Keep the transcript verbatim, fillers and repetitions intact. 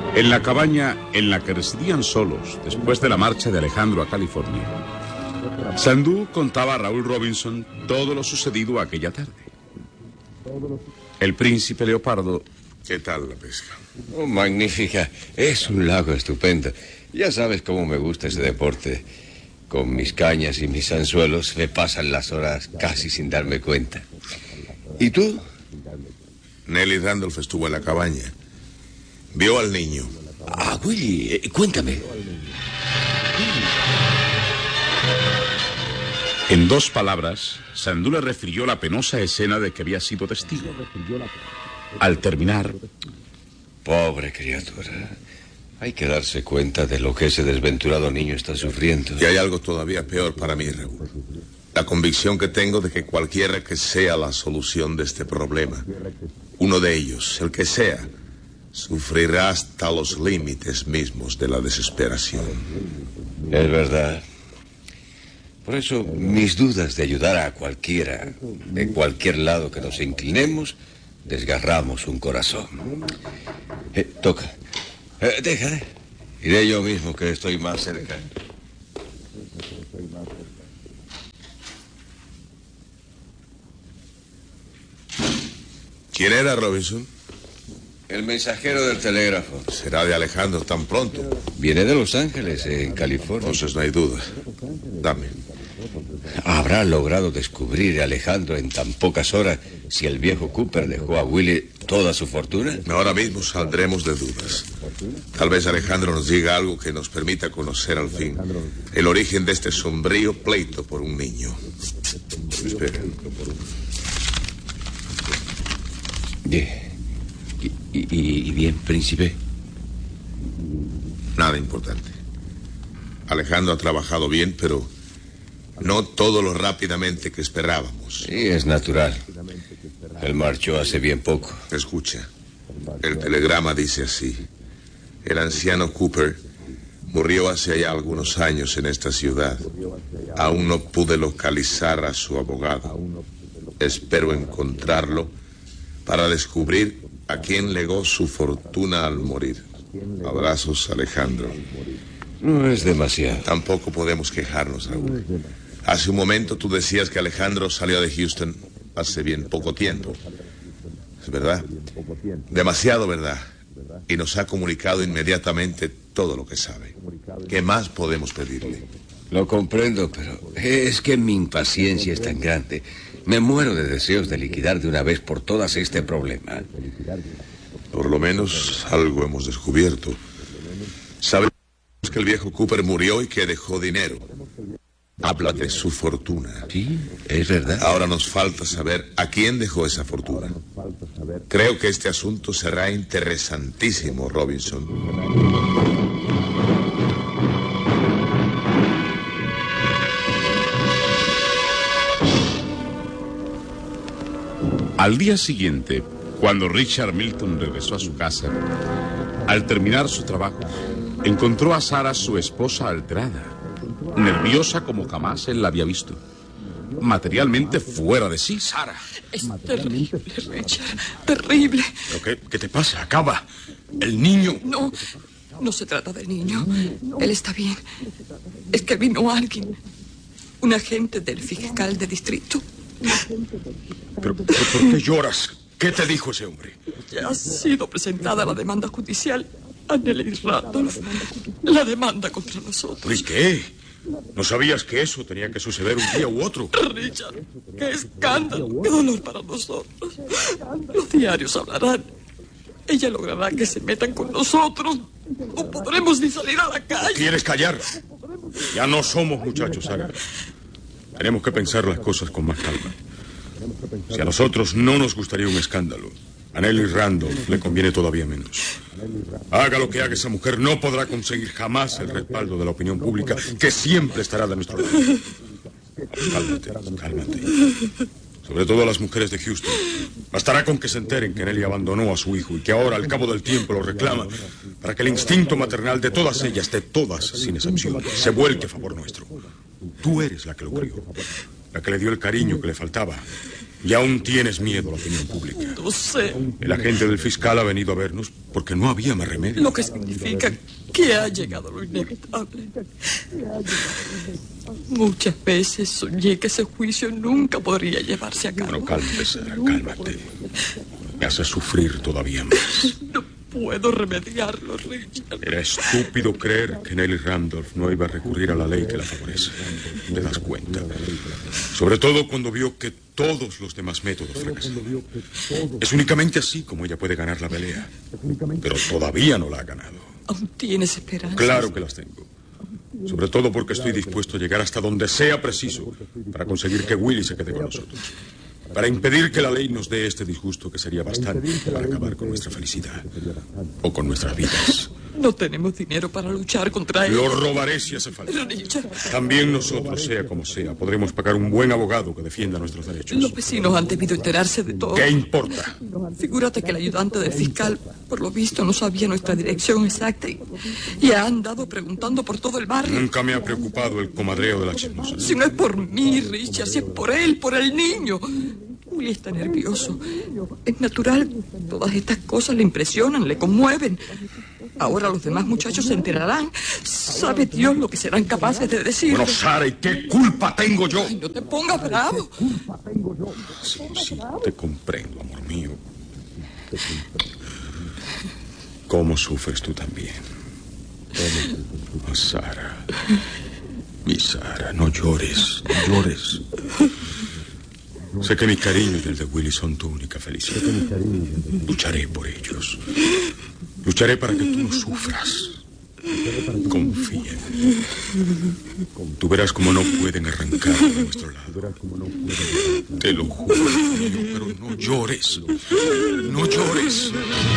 En la cabaña en la que residían solos después de la marcha de Alejandro a California, Sandú contaba a Raúl Robinson todo lo sucedido aquella tarde. El príncipe Leopardo... ¿Qué tal la pesca? Oh, magnífica. Es un lago estupendo. Ya sabes cómo me gusta ese deporte. Con mis cañas y mis anzuelos me pasan las horas casi sin darme cuenta. ¿Y tú? Nelly Randolph estuvo en la cabaña. Vio al niño. Ah, Willy, eh, cuéntame. En dos palabras, Sandú le refirió la penosa escena de que había sido testigo. Al terminar... Pobre criatura. Hay que darse cuenta de lo que ese desventurado niño está sufriendo. Y hay algo todavía peor para mí, Raúl. La convicción que tengo de que cualquiera que sea la solución de este problema, uno de ellos, el que sea, sufrirá hasta los límites mismos de la desesperación. Es verdad. Por eso, mis dudas de ayudar a cualquiera, de cualquier lado que nos inclinemos, desgarramos un corazón. Eh, toca. Eh, déjale. Iré yo mismo, que estoy más cerca. ¿Quién era, Robinson? El mensajero del telégrafo. Será de Alejandro tan pronto. Viene de Los Ángeles, en California. Entonces no hay duda. Dame. ¿Habrá logrado descubrir a Alejandro en tan pocas horas si el viejo Cooper dejó a Willie toda su fortuna? Ahora mismo saldremos de dudas. Tal vez Alejandro nos diga algo que nos permita conocer al fin el origen de este sombrío pleito por un niño. Espera. ¿Y, y, y bien, príncipe? Nada importante. Alejandro ha trabajado bien, pero no todo lo rápidamente que esperábamos. Sí, es natural. Él marchó hace bien poco. Escucha, el telegrama dice así: el anciano Cooper murió hace ya algunos años en esta ciudad. Aún no pude localizar a su abogado. Espero encontrarlo para descubrir a quién legó su fortuna al morir. Abrazos, Alejandro. No es demasiado. Tampoco podemos quejarnos, Raúl. Hace un momento tú decías que Alejandro salió de Houston hace bien poco tiempo. ¿Es verdad? Demasiado verdad. Y nos ha comunicado inmediatamente todo lo que sabe. ¿Qué más podemos pedirle? Lo comprendo, pero es que mi impaciencia es tan grande. Me muero de deseos de liquidar de una vez por todas este problema. Por lo menos algo hemos descubierto. Sabemos que el viejo Cooper murió y que dejó dinero. Habla de su fortuna. Sí, es verdad. Ahora nos falta saber a quién dejó esa fortuna. Creo que este asunto será interesantísimo, Robinson. Al día siguiente, cuando Richard Milton regresó a su casa, al terminar su trabajo, encontró a Sarah, su esposa, alterada, nerviosa como jamás él la había visto, materialmente fuera de sí. Sarah. Es terrible, Richard, terrible. ¿Pero qué, qué te pasa? Acaba. El niño... No, no se trata del niño. Él está bien. Es que vino alguien, un agente del fiscal de distrito. ¿Pero, pero por qué lloras? ¿Qué te dijo ese hombre? Ya ha sido presentada la demanda judicial a Nelly Randolph. La demanda contra nosotros. ¿Y qué? ¿No sabías que eso tenía que suceder un día u otro? Richard, qué escándalo, qué dolor para nosotros. Los diarios hablarán. Ella logrará que se metan con nosotros. No podremos ni salir a la calle. ¿Quieres callar? Ya no somos muchachos, Sarah. Tenemos que pensar las cosas con más calma. Si a nosotros no nos gustaría un escándalo, a Nelly Randolph le conviene todavía menos. Haga lo que haga, esa mujer no podrá conseguir jamás el respaldo de la opinión pública, que siempre estará de nuestro lado. Cálmate, cálmate. Sobre todo a las mujeres de Houston. Bastará con que se enteren que Nelly abandonó a su hijo y que ahora, al cabo del tiempo, lo reclama, para que el instinto maternal de todas ellas, de todas, sin excepción, se vuelque a favor nuestro. Tú eres la que lo crió, la que le dio el cariño que le faltaba Y aún tienes miedo a la opinión pública. No sé. El agente del fiscal ha venido a vernos porque no había más remedio. Lo que significa que ha llegado lo inevitable. Muchas veces soñé que ese juicio nunca podría llevarse a cabo. Bueno, cálmate, Sara, cálmate. Me haces sufrir todavía más. No puedo remediarlo, Richard. Era estúpido creer que Nelly Randolph no iba a recurrir a la ley que la favorece. ¿Te das cuenta? Sobre todo cuando vio que todos los demás métodos fracasaron. Es únicamente así como ella puede ganar la pelea. Pero todavía no la ha ganado. ¿Aún tienes esperanza? Claro que las tengo. Sobre todo porque estoy dispuesto a llegar hasta donde sea preciso para conseguir que Willie se quede con nosotros. Para impedir que la ley nos dé este disgusto que sería bastante para acabar con nuestra felicidad. O con nuestras vidas. No tenemos dinero para luchar contra él. Lo robaré si hace falta. Richard. También nosotros, sea como sea, podremos pagar un buen abogado que defienda nuestros derechos. Los vecinos han debido enterarse de todo. ¿Qué importa? Figúrate que el ayudante del fiscal, por lo visto, no sabía nuestra dirección exacta y, y ha andado preguntando por todo el barrio. Nunca me ha preocupado el comadreo de la chismosa. Si no es por mí, Richard, si es por él, por el niño. Willie está nervioso. Es natural. Todas estas cosas le impresionan, le conmueven. Ahora los demás muchachos se enterarán. Sabe Dios lo que serán capaces de decir. Bueno, Sara, ¿y qué culpa tengo yo? Ay, no te pongas bravo. Sí, sí, te comprendo, amor mío. ¿Cómo sufres tú también? Oh, Sara. Mi Sara, no llores, no llores. Sé que mi cariño y el de Willie son tu única felicidad. Lucharé por ellos. Lucharé para que tú no sufras. Confía en mí. Tú verás cómo no pueden arrancarlo de nuestro lado. Te lo juro, pero no llores. No llores.